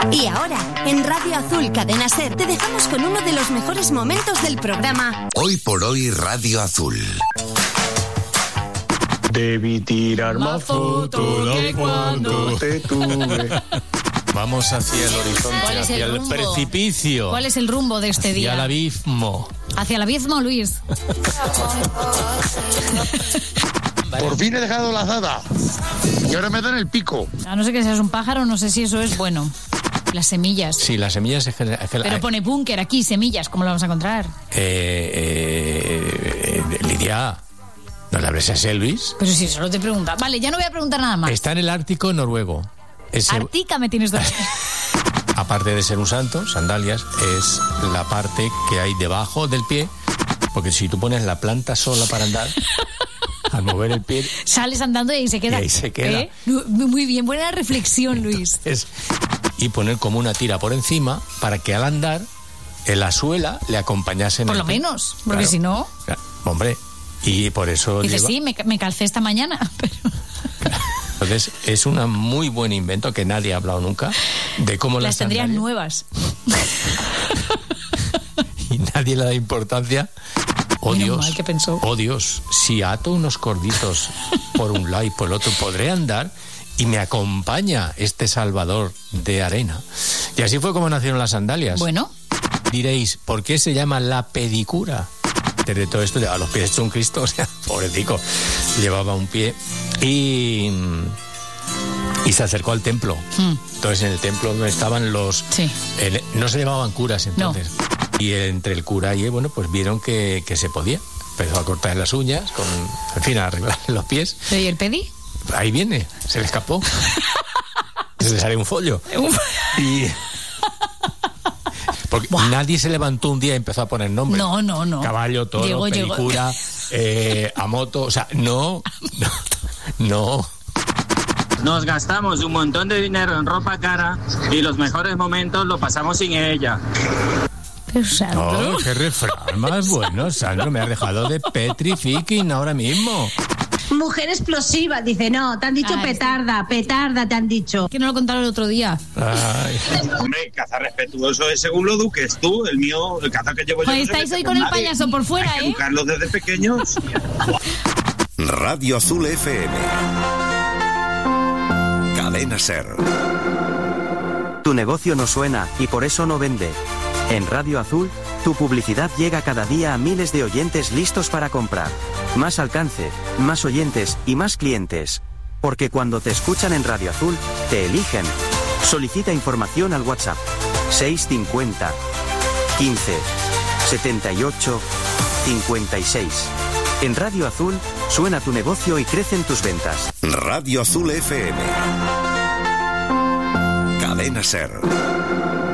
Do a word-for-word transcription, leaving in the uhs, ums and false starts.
Y ahora, en Radio Azul Cadena Ser, te dejamos con uno de los mejores momentos del programa. Hoy por hoy, Radio Azul. Debí tirar más fotos de cuando te tuve. Vamos hacia el horizonte, hacia el, el precipicio. ¿Cuál es el rumbo de este hacia día? Hacia el abismo. ¿Hacia el abismo, Luis? Por fin he dejado la azada. Y ahora me dan el pico. A no ser que seas un pájaro, no sé si eso es bueno. Las semillas. Sí, las semillas es que... Es que Pero pone búnker aquí, semillas, ¿cómo lo vamos a encontrar? Eh, eh, eh, Lidia, ¿no le hables a Elvis? Pero si solo te pregunta. Vale, ya no voy a preguntar nada más. Está en el Ártico noruego. Ese... Artica me tienes dos. Aparte de ser un santo, sandalias, es la parte que hay debajo del pie, porque si tú pones la planta sola para andar, al mover el pie... Sales andando y ahí se queda. Y ahí se queda. ¿Eh? Muy bien, buena reflexión, Luis. Entonces, y poner como una tira por encima para que al andar en la suela le acompañase en Por el lo pie. menos, porque Claro. si no... Hombre, y por eso Dices, lleva... sí, me, me calcé esta mañana, pero... Entonces, es un muy buen invento que nadie ha hablado nunca de cómo las las tendrían sandalias- nuevas. Y nadie le da importancia. Oh Menos Dios, mal que pensó. oh Dios, si ato unos corditos por un lado y por el otro, podré andar y me acompaña este salvador de arena. Y así fue como nacieron las sandalias. Bueno. Diréis, ¿por qué se llama la pedicura? De todo esto, a los pies de un Cristo, o sea, pobretico, llevaba un pie y, y se acercó al templo. Hmm. Entonces, en el templo donde estaban los... Sí. el- no se llamaban curas entonces. Y entre el cura y él, bueno, pues vieron que, que se podía. Empezó a cortar las uñas, con, en fin, a arreglar los pies. ¿Pero y el pedi? Ahí viene, se le escapó. Se le sale un follo. Y... Porque Buah. nadie se levantó un día y empezó a poner nombres. No, no, no. Caballo, toro, Llegó, llegó. pedicura, eh, a moto, o sea, no, no, no. Nos gastamos un montón de dinero en ropa cara y los mejores momentos lo pasamos sin ella. Pero, Sandro... No, qué refrán más bueno, Sandro, me has dejado de petrifiquín ahora mismo. Mujer explosiva, dice, no, te han dicho Ah, petarda, petarda te han dicho. Que no lo contaron el otro día. Ay. Hombre, caza respetuoso es según lo duques tú, el mío, el caza que llevo yo. Pues no se estáis mete hoy con el nadie. payaso por fuera, Hay que ¿eh? educarlos desde pequeños. Radio Azul F M. Cadena Ser. Tu negocio no suena y por eso no vende. En Radio Azul, tu publicidad llega cada día a miles de oyentes listos para comprar. Más alcance, más oyentes y más clientes. Porque cuando te escuchan en Radio Azul, te eligen. Solicita información al WhatsApp seis cincuenta, quince, setenta y ocho, cincuenta y seis. En Radio Azul, suena tu negocio y crecen tus ventas. Radio Azul F M. Cadena Ser.